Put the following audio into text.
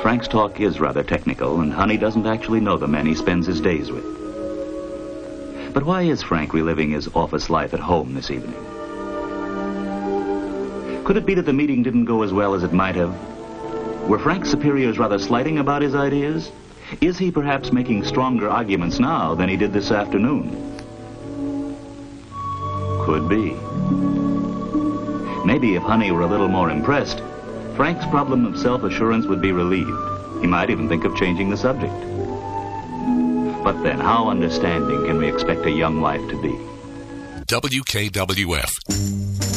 Frank's talk is rather technical, and Honey doesn't actually know the men he spends his days with. But why is Frank reliving his office life at home this evening? Could it be that the meeting didn't go as well as it might have? Were Frank's superiors rather slighting about his ideas? Is he perhaps making stronger arguments now than he did this afternoon? Could be. Maybe if Honey were a little more impressed, Frank's problem of self-assurance would be relieved. He might even think of changing the subject. But then, how understanding can we expect a young wife to be? WKWF.